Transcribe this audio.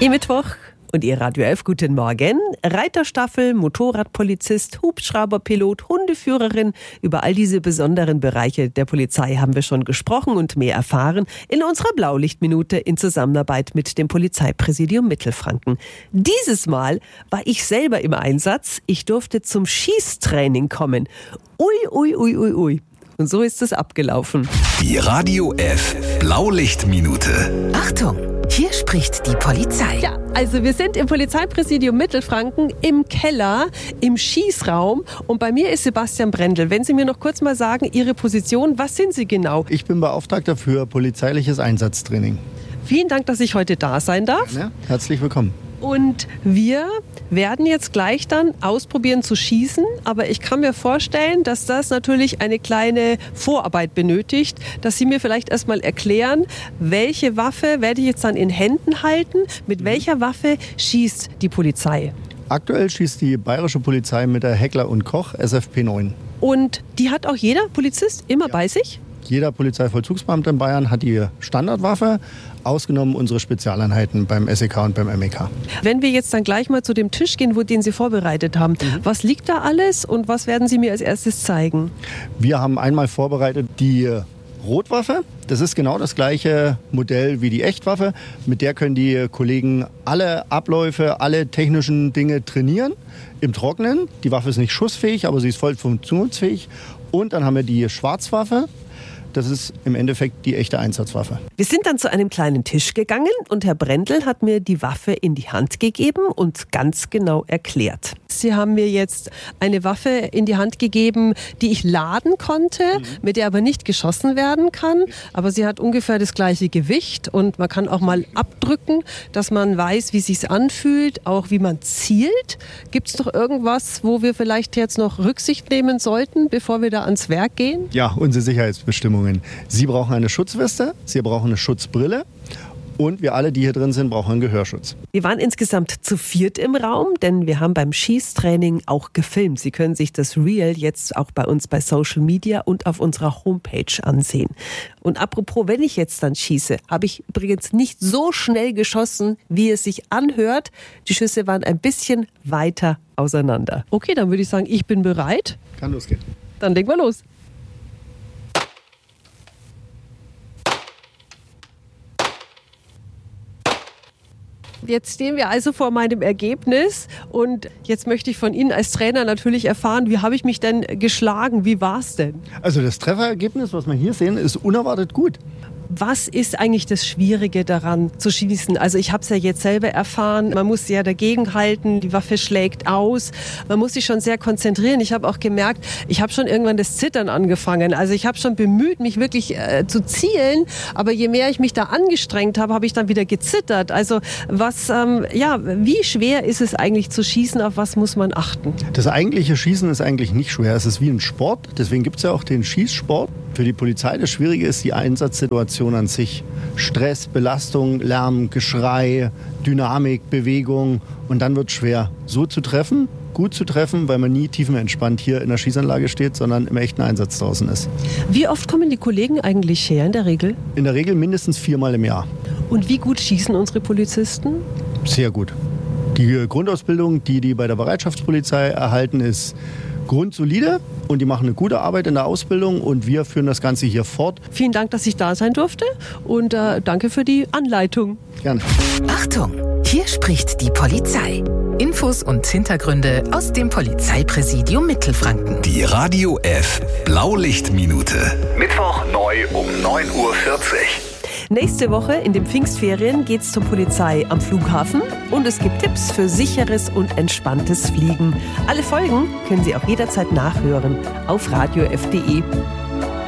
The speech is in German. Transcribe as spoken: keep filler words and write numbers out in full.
Ihr Mittwoch und Ihr Radio elf, guten Morgen. Reiterstaffel, Motorradpolizist, Hubschrauberpilot, Hundeführerin. Über all diese besonderen Bereiche der Polizei haben wir schon gesprochen und mehr erfahren in unserer Blaulichtminute in Zusammenarbeit mit dem Polizeipräsidium Mittelfranken. Dieses Mal war ich selber im Einsatz. Ich durfte zum Schießtraining kommen. Ui, ui, ui, ui, ui. Und so ist es abgelaufen. Die Radio F Blaulichtminute. Achtung, hier spricht die Polizei. Ja, also wir sind im Polizeipräsidium Mittelfranken im Keller, im Schießraum. Und bei mir ist Sebastian Brendel. Wenn Sie mir noch kurz mal sagen, Ihre Position, was sind Sie genau? Ich bin Beauftragter für polizeiliches Einsatztraining. Vielen Dank, dass ich heute da sein darf. Ja, herzlich willkommen. Und wir werden jetzt gleich dann ausprobieren zu schießen. Aber ich kann mir vorstellen, dass das natürlich eine kleine Vorarbeit benötigt, dass Sie mir vielleicht erstmal erklären, welche Waffe werde ich jetzt dann in Händen halten? Mit welcher Waffe schießt die Polizei? Aktuell schießt die bayerische Polizei mit der Heckler und Koch S F P neun. Und die hat auch jeder Polizist immer ja. bei sich? Jeder Polizeivollzugsbeamte in Bayern hat die Standardwaffe, ausgenommen unsere Spezialeinheiten beim S E K und beim M E K. Wenn wir jetzt dann gleich mal zu dem Tisch gehen, wo den Sie vorbereitet haben, mhm. was liegt da alles und was werden Sie mir als erstes zeigen? Wir haben einmal vorbereitet die Rotwaffe. Das ist genau das gleiche Modell wie die Echtwaffe. Mit der können die Kollegen alle Abläufe, alle technischen Dinge trainieren im Trockenen. Die Waffe ist nicht schussfähig, aber sie ist voll funktionsfähig. Und dann haben wir die Schwarzwaffe. Das ist im Endeffekt die echte Einsatzwaffe. Wir sind dann zu einem kleinen Tisch gegangen und Herr Brendel hat mir die Waffe in die Hand gegeben und ganz genau erklärt. Sie haben mir jetzt eine Waffe in die Hand gegeben, die ich laden konnte, mhm. mit der aber nicht geschossen werden kann. Aber sie hat ungefähr das gleiche Gewicht und man kann auch mal abdrücken, dass man weiß, wie es sich anfühlt, auch wie man zielt. Gibt es doch irgendwas, wo wir vielleicht jetzt noch Rücksicht nehmen sollten, bevor wir da ans Werk gehen? Ja, unsere Sicherheitsbestimmungen. Sie brauchen eine Schutzweste, Sie brauchen eine Schutzbrille und wir alle, die hier drin sind, brauchen einen Gehörschutz. Wir waren insgesamt zu viert im Raum, denn wir haben beim Schießtraining auch gefilmt. Sie können sich das Reel jetzt auch bei uns bei Social Media und auf unserer Homepage ansehen. Und apropos, wenn ich jetzt dann schieße, habe ich übrigens nicht so schnell geschossen, wie es sich anhört. Die Schüsse waren ein bisschen weiter auseinander. Okay, dann würde ich sagen, ich bin bereit. Kann losgehen. Dann legen wir los. Jetzt stehen wir also vor meinem Ergebnis und jetzt möchte ich von Ihnen als Trainer natürlich erfahren, wie habe ich mich denn geschlagen? Wie war es denn? Also das Trefferergebnis, was wir hier sehen, ist unerwartet gut. Was ist eigentlich das Schwierige daran zu schießen? Also ich habe es ja jetzt selber erfahren, man muss ja dagegen halten, die Waffe schlägt aus, man muss sich schon sehr konzentrieren. Ich habe auch gemerkt, ich habe schon irgendwann das Zittern angefangen. Also ich habe schon bemüht, mich wirklich äh, zu zielen, aber je mehr ich mich da angestrengt habe, habe ich dann wieder gezittert. Also was, ähm, ja, wie schwer ist es eigentlich zu schießen, auf was muss man achten? Das eigentliche Schießen ist eigentlich nicht schwer, es ist wie ein Sport, deswegen gibt es ja auch den Schießsport. Für die Polizei das Schwierige ist die Einsatzsituation an sich. Stress, Belastung, Lärm, Geschrei, Dynamik, Bewegung. Und dann wird es schwer, so zu treffen, gut zu treffen, weil man nie tiefenentspannt hier in der Schießanlage steht, sondern im echten Einsatz draußen ist. Wie oft kommen die Kollegen eigentlich her in der Regel? In der Regel mindestens viermal im Jahr. Und wie gut schießen unsere Polizisten? Sehr gut. Die Grundausbildung, die die bei der Bereitschaftspolizei erhalten, ist grundsolide und die machen eine gute Arbeit in der Ausbildung und wir führen das Ganze hier fort. Vielen Dank, dass ich da sein durfte und äh, danke für die Anleitung. Gerne. Achtung, hier spricht die Polizei. Infos und Hintergründe aus dem Polizeipräsidium Mittelfranken. Die Radio F Blaulichtminute. Mittwoch neu um neun Uhr vierzig. Nächste Woche in den Pfingstferien geht's zur Polizei am Flughafen und es gibt Tipps für sicheres und entspanntes Fliegen. Alle Folgen können Sie auch jederzeit nachhören auf radio f punkt de.